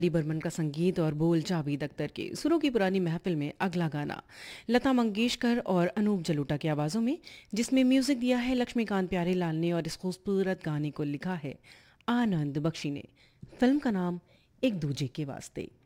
D Burman का संगीत और बोल जावेद अख्तर के सुरों की पुरानी महफिल में अगला गाना लता मंगेशकर और अनूप जलोटा की आवाज़ों में, जिसमें म्यूजिक दिया है लक्ष्मीकांत प्यारेलाल ने और इस खूबसूरत गाने को लिखा है आनंद बख्शी ने। फिल्म का नाम एक दूजे के वास्ते।